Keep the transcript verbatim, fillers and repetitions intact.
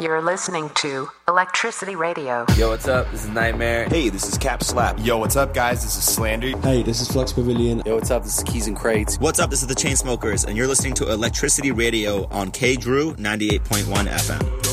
You're listening to Electricity Radio. Yo, what's up? This is Nightmare. Hey, this is Cap Slap. Yo, what's up, guys? This is Slander. Hey, this is Flux Pavilion. Yo, what's up? This is Keys and Crates. What's up? This is the Chainsmokers, and you're listening to Electricity Radio on K Drew ninety-eight point one F M.